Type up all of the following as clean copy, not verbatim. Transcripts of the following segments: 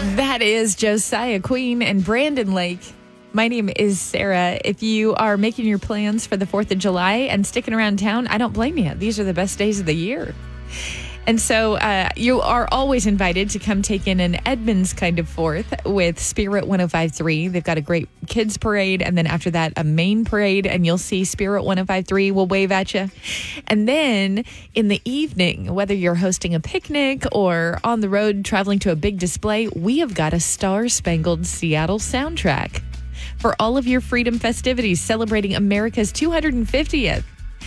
That is Josiah Queen and Brandon Lake. My name is Sarah. If you are making your plans for the 4th of July and sticking around town, I don't blame you. These are the best days of the year. And so you are always invited to come take in an Edmonds kind of 4th with Spirit 105.3. They've got a great kids parade, and then after that, a main parade, and you'll see Spirit 105.3 will wave at you. And then in the evening, whether you're hosting a picnic or on the road traveling to a big display, we have got a Star-Spangled Seattle soundtrack for all of your freedom festivities celebrating America's 250th.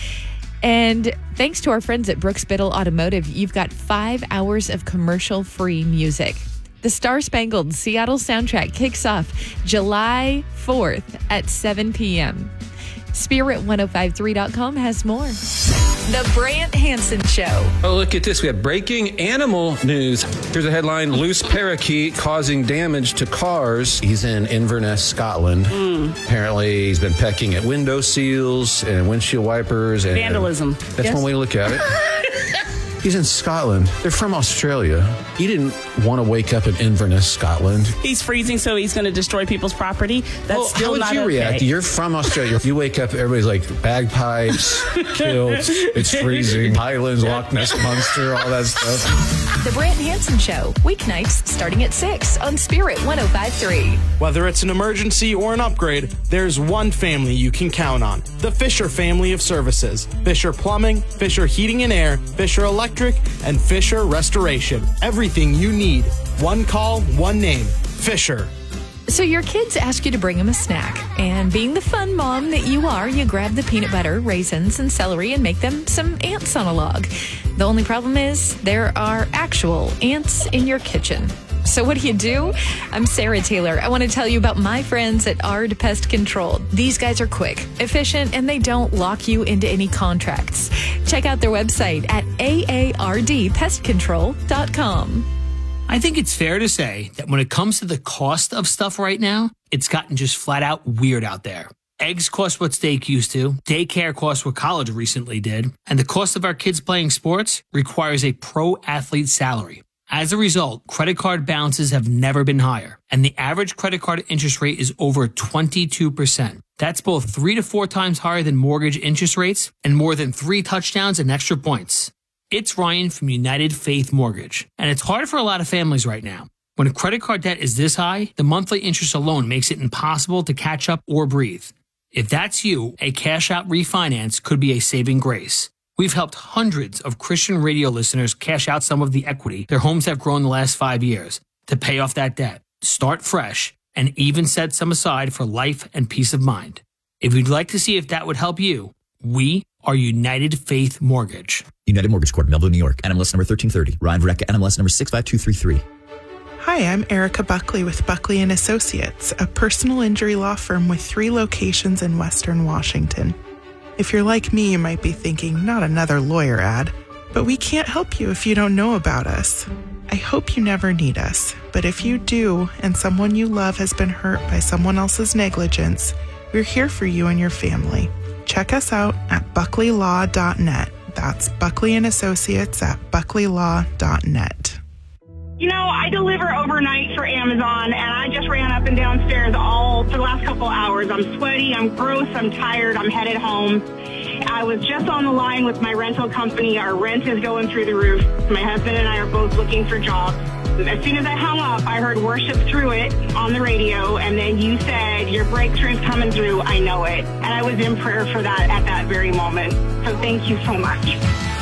And thanks to our friends at Brooks Biddle Automotive, you've got 5 hours of commercial-free music. The Star-Spangled Seattle soundtrack kicks off July 4th at 7 p.m. Spirit1053.com has more. The Brant Hansen Show. Oh, look at this. We have breaking animal news. Here's a headline. Loose parakeet causing damage to cars. He's in Inverness, Scotland. Apparently, he's been pecking at window seals and windshield wipers. And vandalism. That's one way to look at it. He's in Scotland. They're from Australia. He didn't want to wake up in Inverness, Scotland. He's freezing, so he's going to destroy people's property. That's still not okay. How would you react? You're from Australia. You wake up, everybody's like bagpipes, kilts, it's freezing, Highlands, Loch Ness Monster, all that stuff. The Brant Hansen Show, weeknights starting at 6 on Spirit 105.3. Whether it's an emergency or an upgrade, there's one family you can count on. The Fisher family of services. Fisher Plumbing, Fisher Heating and Air, Fisher Electric, and Fisher Restoration. Everything you need. One call, one name. Fisher. So your kids ask you to bring them a snack. And being the fun mom that you are, you grab the peanut butter, raisins, and celery and make them some ants on a log. The only problem is there are actual ants in your kitchen. So what do? I'm Sarah Taylor. I want to tell you about my friends at ARD Pest Control. These guys are quick, efficient, and they don't lock you into any contracts. Check out their website at aardpestcontrol.com. I think it's fair to say that when it comes to the cost of stuff right now, it's gotten just flat out weird out there. Eggs cost what steak used to, daycare costs what college recently did, and the cost of our kids playing sports requires a pro athlete salary. As a result, credit card balances have never been higher, and the average credit card interest rate is over 22%. That's both 3 to 4 times higher than mortgage interest rates and more than 3 touchdowns and extra points. It's Ryan from United Faith Mortgage, and it's hard for a lot of families right now. When a credit card debt is this high, the monthly interest alone makes it impossible to catch up or breathe. If that's you, a cash-out refinance could be a saving grace. We've helped hundreds of Christian radio listeners cash out some of the equity their homes have grown the last 5 years to pay off that debt, start fresh, and even set some aside for life and peace of mind. If you'd like to see if that would help you, we are United Faith Mortgage. United Mortgage Corp, Melville, New York. NMLS number 1330. Ryan Verrecka, NMLS number 65233. Hi, I'm Erica Buckley with Buckley & Associates, a personal injury law firm with 3 locations in Western Washington. If you're like me, you might be thinking, not another lawyer ad. But we can't help you if you don't know about us. I hope you never need us. But if you do, and someone you love has been hurt by someone else's negligence, we're here for you and your family. Check us out at buckleylaw.net. That's Buckley & Associates at buckleylaw.net. You know, I deliver overnight for Amazon, and I just ran up and downstairs all for the last couple hours. I'm sweaty, I'm gross, I'm tired, I'm headed home. I was just on the line with my rental company. Our rent is going through the roof. My husband and I are both looking for jobs. As soon as I hung up, I heard Worship Through It on the radio, and then you said, your breakthrough's coming through, I know it. And I was in prayer for that at that very moment. So thank you so much.